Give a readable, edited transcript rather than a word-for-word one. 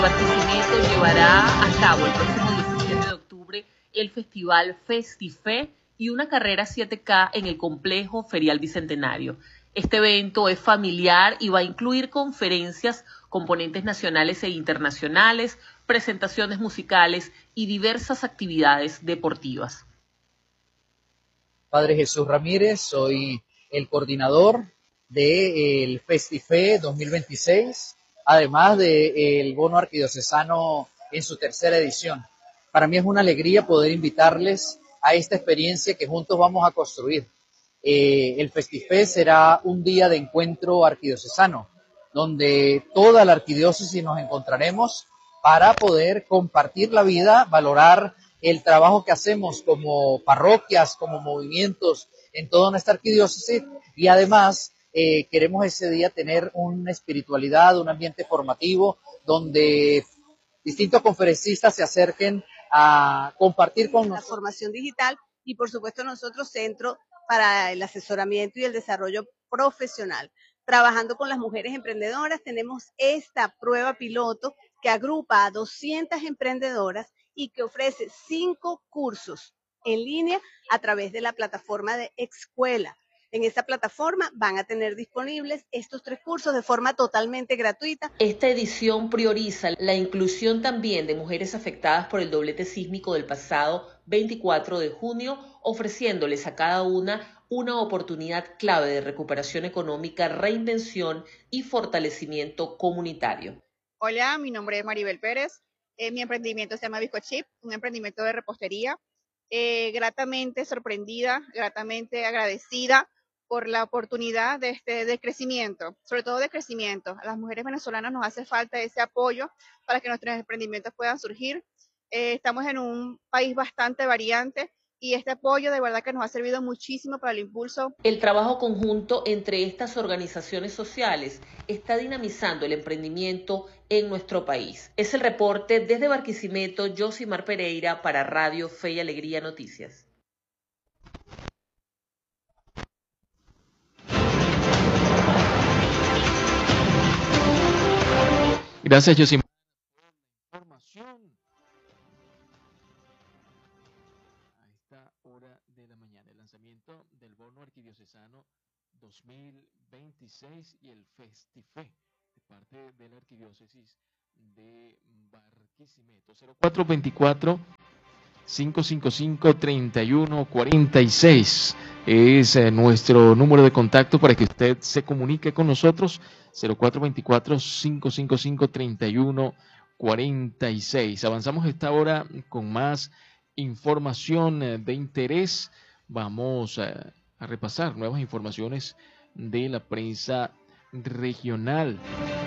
Barquisimeto llevará a cabo el próximo 17 de octubre el festival Festifé y una carrera 7K en el complejo ferial Bicentenario. Este evento es familiar y va a incluir conferencias, componentes nacionales e internacionales, presentaciones musicales y diversas actividades deportivas. Padre Jesús Ramírez, soy el coordinador del Festifé 2026, además del bono arquidiocesano en su tercera edición. Para mí es una alegría poder invitarles a esta experiencia que juntos vamos a construir. El Festifé será un día de encuentro arquidiocesano, donde toda la arquidiócesis nos encontraremos para poder compartir la vida, valorar el trabajo que hacemos como parroquias, como movimientos en toda nuestra arquidiócesis y además queremos ese día tener una espiritualidad, un ambiente formativo donde distintos conferencistas se acerquen a compartir con nosotros. La formación digital y por supuesto nosotros Centro para el Asesoramiento y el Desarrollo Profesional. Trabajando con las mujeres emprendedoras tenemos esta prueba piloto que agrupa a 200 emprendedoras y que ofrece 5 cursos en línea a través de la plataforma de Escuela. En esta plataforma van a tener disponibles estos 3 cursos de forma totalmente gratuita. Esta edición prioriza la inclusión también de mujeres afectadas por el doblete sísmico del pasado 24 de junio, ofreciéndoles a cada una oportunidad clave de recuperación económica, reinvención y fortalecimiento comunitario. Hola, mi nombre es Maribel Pérez. Mi emprendimiento se llama Bizcochip, un emprendimiento de repostería. Gratamente sorprendida, gratamente agradecida por la oportunidad de crecimiento, sobre todo de crecimiento. A las mujeres venezolanas nos hace falta ese apoyo para que nuestros emprendimientos puedan surgir. Estamos en un país bastante variante y este apoyo de verdad que nos ha servido muchísimo para el impulso. El trabajo conjunto entre estas organizaciones sociales está dinamizando el emprendimiento en nuestro país. Es el reporte desde Barquisimeto, Josimar Pereira para Radio Fe y Alegría Noticias. Gracias, Josimar. Información a esta hora de la mañana. El lanzamiento del bono arquidiocesano 2026 y el Festifé de parte de la arquidiócesis de Barquisimeto. 0424 555-3146 es nuestro número de contacto para que usted se comunique con nosotros. 0424-555-3146. Avanzamos esta hora con más información de interés. Vamos a repasar nuevas informaciones de la prensa regional.